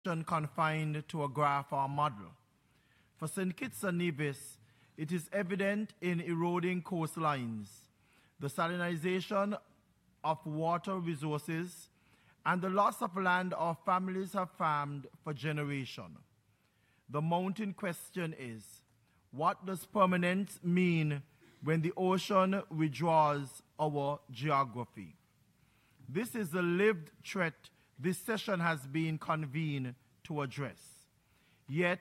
confined to a graph or model. For St. Kitts and Nevis, it is evident in eroding coastlines, the salinization of water resources, and the loss of land our families have farmed for generations. The mountain question is, what does permanence mean when the ocean withdraws our geography? This is the lived threat this session has been convened to address. Yet,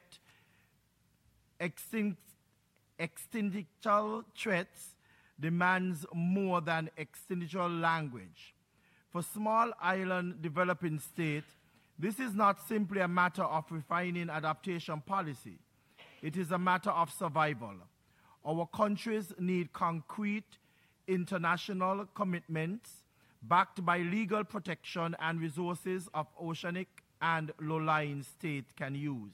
existential threats demands more than existential language. For small island developing state, this is not simply a matter of refining adaptation policy. It is a matter of survival. Our countries need concrete international commitments backed by legal protection and resources of oceanic and low-lying state can use.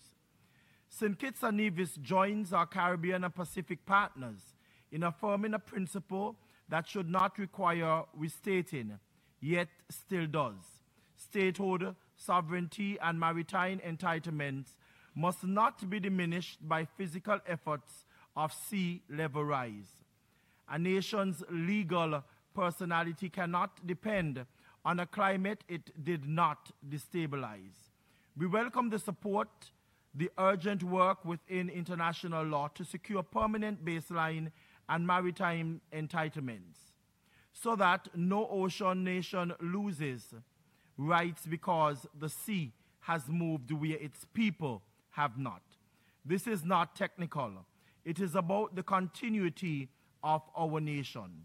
St. Kitts and Nevis joins our Caribbean and Pacific partners in affirming a principle that should not require restating, yet still does. Statehood, sovereignty, and maritime entitlements must not be diminished by physical efforts of sea level rise. A nation's legal personality cannot depend on a climate it did not destabilize. We welcome the support, the urgent work within international law to secure permanent baseline and maritime entitlements, so that no ocean nation loses rights because the sea has moved where its people have not. This is not technical. It is about the continuity of our nation.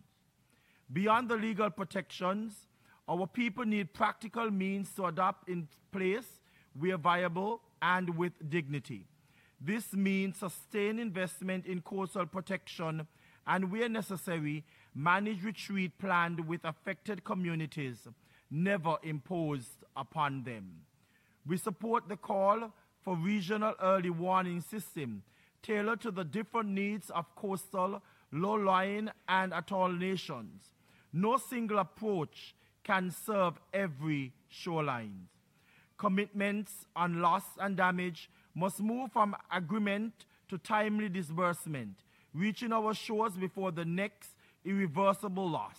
Beyond the legal protections, our people need practical means to adapt in place where viable and with dignity. This means sustained investment in coastal protection and, where necessary, managed retreat planned with affected communities, never imposed upon them. We support the call for regional early warning system tailored to the different needs of coastal, low-lying, and atoll nations. No single approach can serve every shoreline. Commitments on loss and damage must move from agreement to timely disbursement, reaching our shores before the next irreversible loss.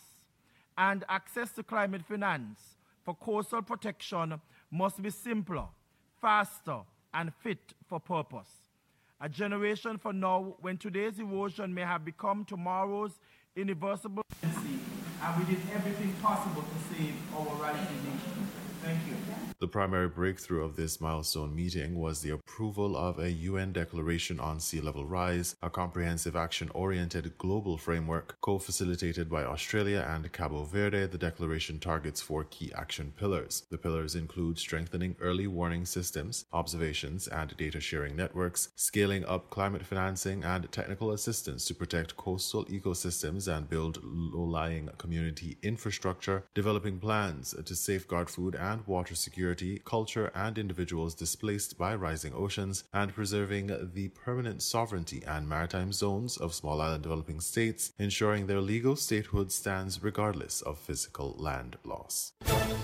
And access to climate finance for coastal protection must be simpler, faster, and fit for purpose. A generation from now, when today's erosion may have become tomorrow's irreversible legacy, and we did everything possible to save our rising nation. Thank you. The primary breakthrough of this milestone meeting was the approval of a UN Declaration on Sea Level Rise, a comprehensive action-oriented global framework co-facilitated by Australia and Cabo Verde. The declaration targets 4 key action pillars. The pillars include strengthening early warning systems, observations and data sharing networks, scaling up climate financing and technical assistance to protect coastal ecosystems and build low-lying community infrastructure, developing plans to safeguard food and water security, culture, and individuals displaced by rising oceans, and preserving the permanent sovereignty and maritime zones of small island developing states, ensuring their legal statehood stands regardless of physical land loss.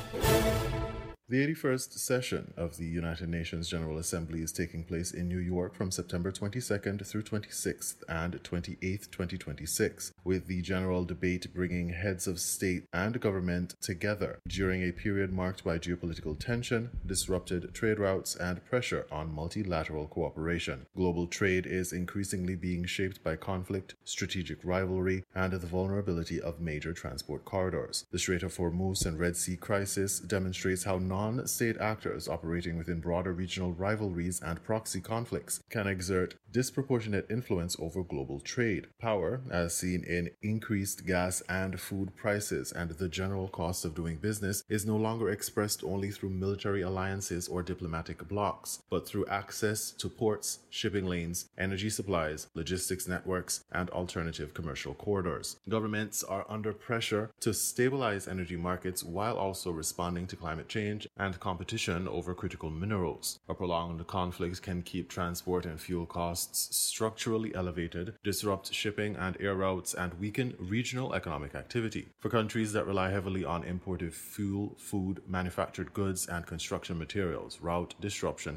The 81st session of the United Nations General Assembly is taking place in New York from September 22nd through 26th and 28th, 2026, with the general debate bringing heads of state and government together during a period marked by geopolitical tension, disrupted trade routes, and pressure on multilateral cooperation. Global trade is increasingly being shaped by conflict, strategic rivalry, and the vulnerability of major transport corridors. The Strait of Hormuz and Red Sea crisis demonstrates how non-state actors operating within broader regional rivalries and proxy conflicts can exert disproportionate influence over global trade. Power, as seen in increased gas and food prices and the general cost of doing business, is no longer expressed only through military alliances or diplomatic blocs, but through access to ports, shipping lanes, energy supplies, logistics networks, and alternative commercial corridors. Governments are under pressure to stabilize energy markets while also responding to climate change and competition over critical minerals. A prolonged conflict can keep transport and fuel costs structurally elevated, disrupt shipping and air routes, and weaken regional economic activity. For countries that rely heavily on imported fuel, food, manufactured goods, and construction materials, route disruption